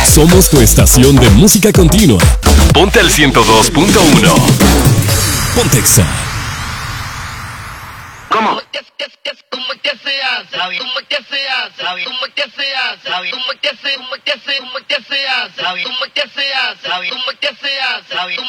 Somos tu estación de música continua. Ponte al 102.1. Pontexa. ¿Cómo? ¿Cómo que se hace? ¿Cómo que se hace? ¿Cómo que se hace? ¿Cómo que se hace? ¿Cómo que se hace? ¿Cómo que se hace? ¿Cómo que se hace? ¿Cómo que se hace?